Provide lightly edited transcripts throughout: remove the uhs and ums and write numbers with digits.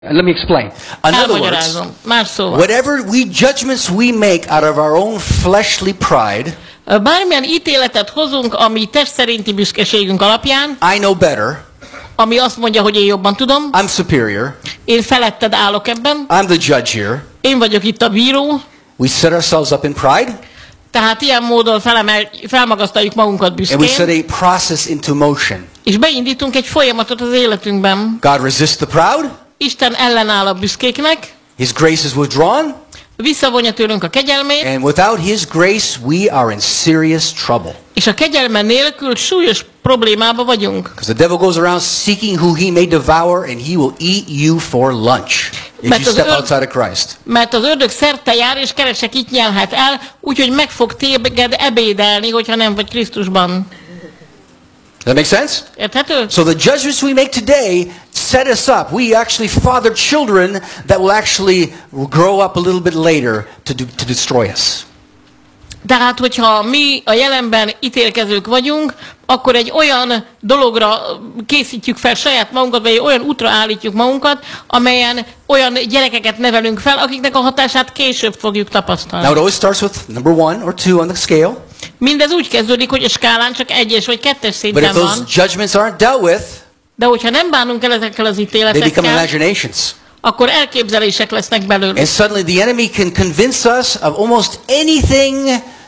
And let me explain. In other words, whatever judgments we make out of our own fleshly pride, bármilyen ítéletet hozunk, ami test szerinti büszkeségünk alapján, I know better. Ami azt mondja, hogy én jobban tudom. I'm superior. Én feletted állok ebben. I'm the judge here. Én vagyok itt a bíró. We set ourselves up in pride. Tehát ilyen módon felmagasztaljuk magunkat büszkén. And we set a process into motion. És beindítunk egy folyamatot az életünkben. God resists the proud. Isten ellenáll a büszkéknek. His grace is withdrawn. Visszavonja tőlünk a kegyelmét. And without his grace we are in serious trouble. És a kegyelme nélkül súlyos problémába vagyunk. Because the devil goes around seeking who he may devour and he will eat you for lunch if you step outside of Christ. Mert az ördög szerte jár és keresse kit nyelhet el, úgyhogy meg fog téged ebédelni, hogyha nem vagy Krisztusban. Does that make sense? Érthető? So the judgments we make today set us up. We actually father children that will actually grow up a little bit later to destroy us. Tehát, hogyha mi a jelenben ítélkezők vagyunk, akkor egy olyan dologra készítjük fel saját magunkat, vagy olyan útra állítjuk magunkat, amelyen olyan gyerekeket nevelünk fel, akiknek a hatását később fogjuk tapasztalni. Now it always starts with number 1 or 2 on the scale. Mindez úgy kezdődik, hogy a skálán csak 1-es vagy 2-es szinten van. But if those judgments aren't dealt with, de hogyha nem bánunk el ezekkel az they ítéletekkel, become imaginations. Akkor elképzelések lesznek belőlük. And suddenly the enemy can convince us of almost anything,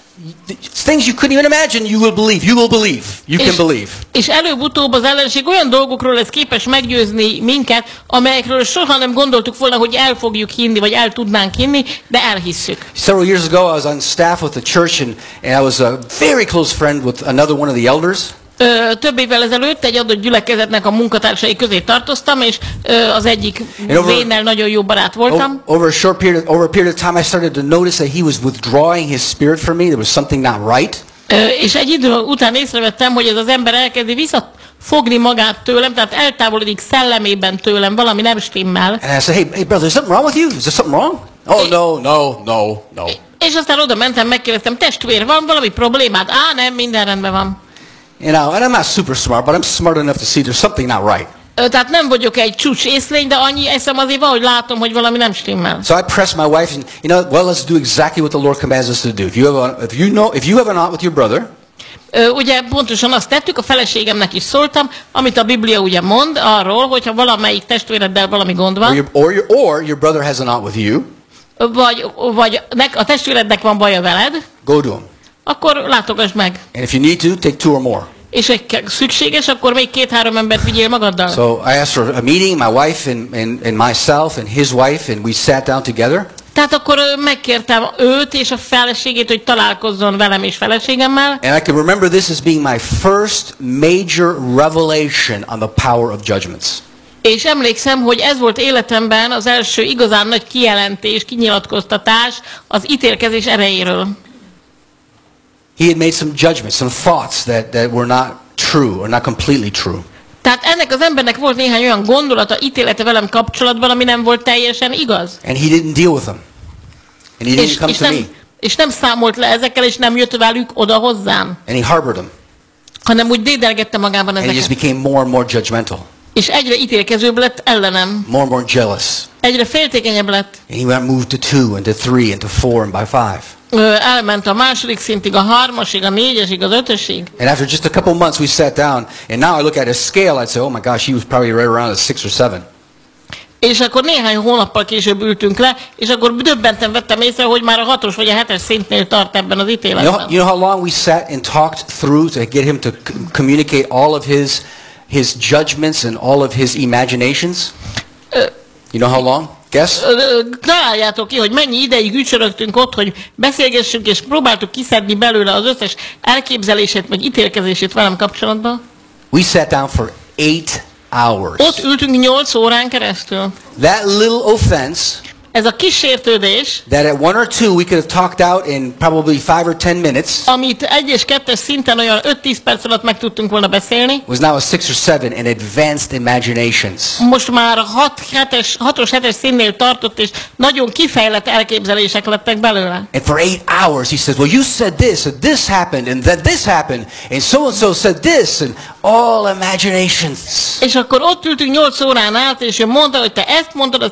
things you couldn't even imagine. You will believe. You will believe. You can believe. És előbb-utóbb az ellenség olyan dolgokról lesz képes meggyőzni minket, amelyekről soha nem gondoltuk volna, hogy el fogjuk hinni, vagy el tudnánk hinni, de elhisszük. Several years ago, I was on staff with the church, and I was a very close friend with another one of the elders. Több évvel ezelőtt egy adott gyülekezetnek a munkatársai közé tartoztam, és az egyik vénnel nagyon jó barát voltam. Over a period of time, I started to notice that he was withdrawing his spirit from me. There was something not right. És egy idő után észrevettem, hogy ez az ember elkezdi visszafogni magát tőlem, tehát eltávolodik szellemében tőlem, valami nem stimmel. And I said, hey brother, is something wrong with you? Is there something wrong? Oh no. És aztán oda mentem, megkérdeztem, testvér, van valami problémád? Nem, minden rendben van. And I'm not super smart, but I'm smart enough to see there's something not right. Tehát nem vagyok egy csúcs észlény, de annyi eszem azért van, hogy látom, hogy valami nem stimmel. So I pressed my wife, and let's do exactly what the Lord commands us to do. If you have an ought with your brother, ugye pontosan azt tettük, a feleségemnek is szóltam, amit a Biblia ugye mond arról, hogyha valamelyik testvéreddel valami gond van, or your brother has an ought with you, vagy a testvérednek van baja veled, go to him. Akkor látogass meg. And if you need to, take 2 or more. És egy szükséges, akkor még 2-3 embert vigyél magaddal. So I asked for a meeting, my wife and myself and his wife, and we sat down together. Tehát akkor megkértem őt és a feleségét, hogy találkozzon velem és feleségemmel. And I can remember this as being my first major revelation on the power of judgments. És emlékszem, hogy ez volt életemben az első igazán nagy kijelentés, kinyilatkoztatás az ítélkezés erejéről. He had made some judgments, some thoughts that were not true or not completely true. Tehát ennek az embernek volt néhány olyan gondolata, ítélete velem kapcsolatban, ami nem volt teljesen igaz. And he didn't deal with them. And he didn't come to me. És nem számolt le ezekkel, és nem jött velük oda hozzám. And he harbored them. Hanem úgy dédelgette magában ezeket. And he just became more and more judgmental. És egyre ítélkezőbb lett ellenem. More and more jealous. Egyre féltékenyebb lett. And he moved to 2 and to 3 and to 4 and by 5. Elment a második szintig, a 3-asig, a 4-esig, az 5-ösig. And after just a couple months we sat down, and now I look at a scale, I'd say, oh my gosh, he was probably right around a 6 or 7. És akkor néhány hónappal később ültünk le, és akkor döbbenten vettem észre, hogy már a 6-os vagy a 7-es szintnél tart ebben az ítéletben. You know how long we sat and talked through to get him to communicate all of his judgments and all of his imaginations? You know how long? Guess? Találjátok ki, hogy mennyi ideig ücsörögtünk ott, hogy beszélgessünk, és próbáltuk kiszedni belőle az összes elképzelését, meg ítélkezését velem kapcsolatban. We sat down for 8 hours. Ott ültünk 8 órán keresztül. That little offense Ez a kísértődés, that at 1 or 2 we could have talked out in probably 5 or 10 minutes, amit 1 és 2-es szinten olyan 5-10 perc alatt meg tudtunk volna beszélni, was now a 6 or 7 in advanced imaginations. most már 6-os 7-es színnél tartott, és nagyon kifejlett elképzelések lettek belőle. And for 8 hours he says, well, you said this happened, and then this happened, and so said this, and all imaginations. És akkor ott ültünk 8 órán át, és ő mondta, hogy te ezt mondtad,